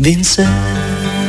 Vincent.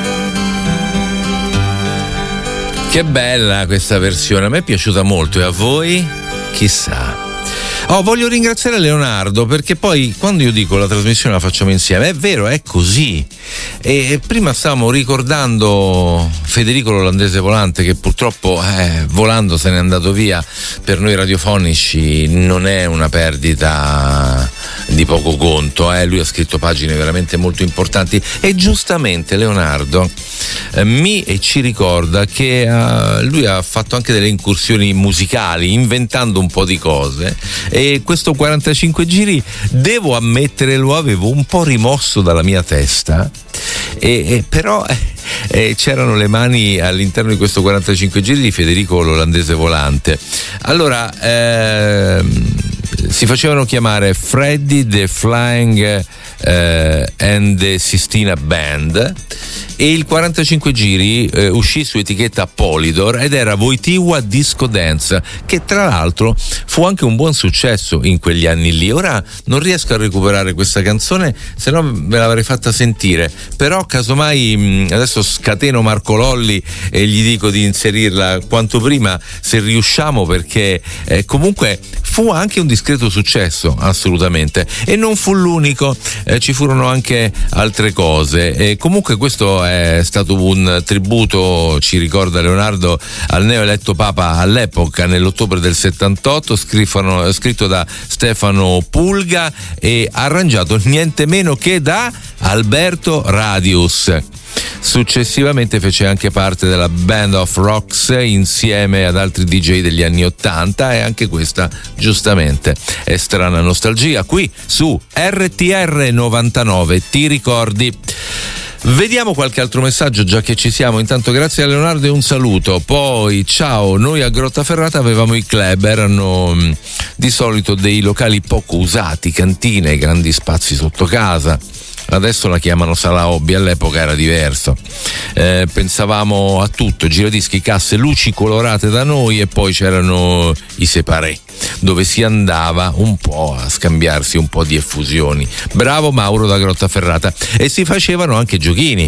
Che bella questa versione, a me è piaciuta molto, e a voi? Chissà. Voglio ringraziare Leonardo, perché poi quando io dico la trasmissione la facciamo insieme, è vero, è così. E prima stavamo ricordando Federico l'olandese volante, che purtroppo volando se n'è andato via. Per noi radiofonici non è una perdita di poco conto, lui ha scritto pagine veramente molto importanti, e giustamente Leonardo ci ricorda che lui ha fatto anche delle incursioni musicali, inventando un po' di cose, e questo 45 giri, devo ammettere, lo avevo un po' rimosso dalla mia testa, però c'erano le mani all'interno di questo 45 giri di Federico l'olandese volante. Allora si facevano chiamare Freddy the Flying and the Sistina Band, e il 45 giri uscì su etichetta Polydor ed era Wojtyła Disco Dance, che tra l'altro fu anche un buon successo in quegli anni lì. Ora non riesco a recuperare questa canzone, se no me l'avrei fatta sentire, però casomai adesso scateno Marco Lolli e gli dico di inserirla quanto prima, se riusciamo, perché comunque fu anche un discreto successo, assolutamente, e non fu l'unico, ci furono anche altre cose, e comunque questo è stato un tributo, ci ricorda Leonardo, al neoeletto Papa all'epoca, nell'ottobre del 78, scritto da Stefano Pulga e arrangiato niente meno che da Alberto Radius. Successivamente fece anche parte della Band of Rocks insieme ad altri DJ degli anni 80, e anche questa giustamente è strana nostalgia qui su RTR 99, ti ricordi? Vediamo qualche altro messaggio, già che ci siamo. Intanto grazie a Leonardo e un saluto. Poi ciao, noi a Grottaferrata avevamo i club, erano di solito dei locali poco usati, cantine, grandi spazi sotto casa. Adesso la chiamano sala hobby, all'epoca era diverso. Pensavamo a tutto, giradischi, casse, luci colorate da noi, e poi c'erano i separé, dove si andava un po' a scambiarsi un po' di effusioni. Bravo Mauro da Grottaferrata. E si facevano anche giochini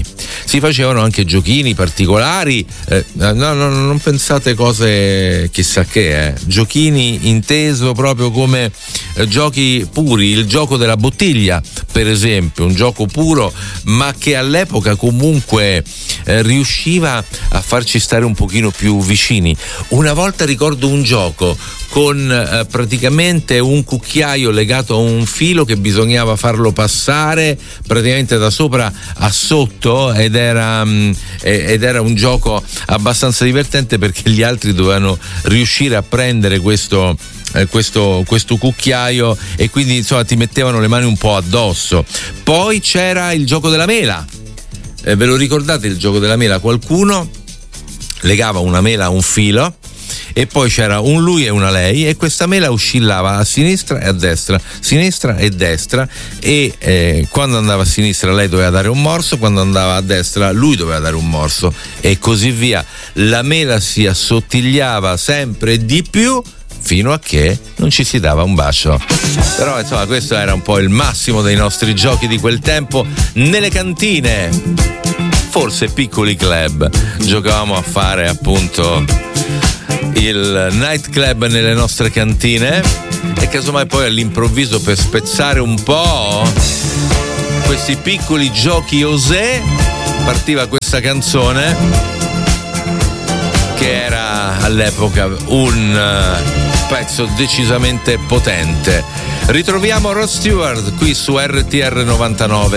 particolari, no, non pensate cose chissà che, giochini inteso proprio come giochi puri, il gioco della bottiglia per esempio, un gioco puro, ma che all'epoca comunque riusciva a farci stare un pochino più vicini. Una volta ricordo un gioco con praticamente un cucchiaio legato a un filo che bisognava farlo passare praticamente da sopra a sotto, ed era un gioco abbastanza divertente, perché gli altri dovevano riuscire a prendere questo cucchiaio, e quindi insomma ti mettevano le mani un po' addosso. Poi c'era il gioco della mela, ve lo ricordate il gioco della mela? Qualcuno legava una mela a un filo, e poi c'era un lui e una lei, e questa mela oscillava a sinistra e a destra, e quando andava a sinistra lei doveva dare un morso, quando andava a destra lui doveva dare un morso, e così via. La mela si assottigliava sempre di più fino a che non ci si dava un bacio. Però insomma questo era un po' il massimo dei nostri giochi di quel tempo nelle cantine, forse piccoli club. Giocavamo a fare appunto il nightclub nelle nostre cantine, e casomai poi all'improvviso, per spezzare un po' questi piccoli giochi osè, partiva questa canzone che era all'epoca un pezzo decisamente potente. Ritroviamo Rod Stewart qui su RTR 99.